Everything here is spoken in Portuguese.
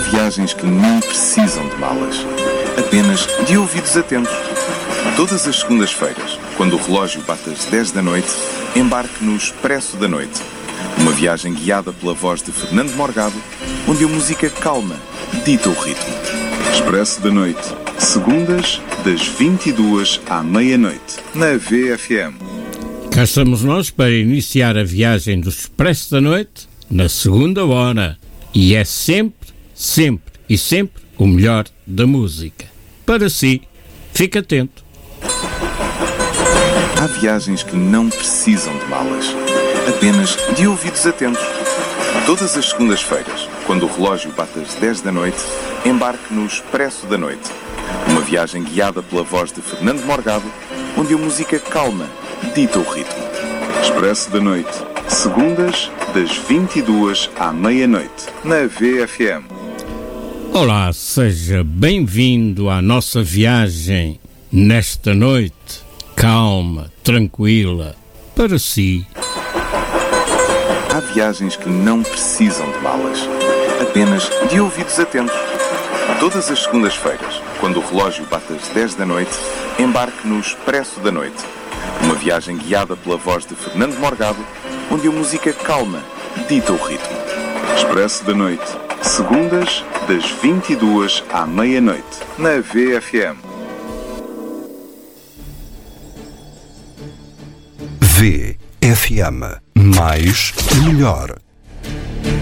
viagens que não precisam de malas, apenas de ouvidos atentos. Todas as segundas-feiras, quando o relógio bate às 10 da noite, embarque no Expresso da Noite. Uma viagem guiada pela voz de Fernando Morgado, onde a música calma dita o ritmo. Expresso da Noite, segundas, das 22 à meia-noite, na VFM. Cá estamos nós para iniciar a viagem do Expresso da Noite na segunda hora. E é sempre, sempre e sempre o melhor da música. Para si, fique atento. Há viagens que não precisam de malas, apenas de ouvidos atentos. Todas as segundas-feiras, quando o relógio bate às 10 da noite, embarque no Expresso da Noite. Uma viagem guiada pela voz de Fernando Morgado, onde a música calma dita o ritmo. Expresso da Noite, segundas, das 22 à meia-noite, na VFM. Olá, seja bem-vindo à nossa viagem nesta noite, calma, tranquila, para si. Há viagens que não precisam de malas, apenas de ouvidos atentos. Todas as segundas-feiras, quando o relógio bate às 10 da noite, embarque no Expresso da Noite. Uma viagem guiada pela voz de Fernando Morgado, onde a música calma dita o ritmo. Expresso da Noite, segundas, das 22 à meia-noite, na VFM. VFM. Mais e melhor.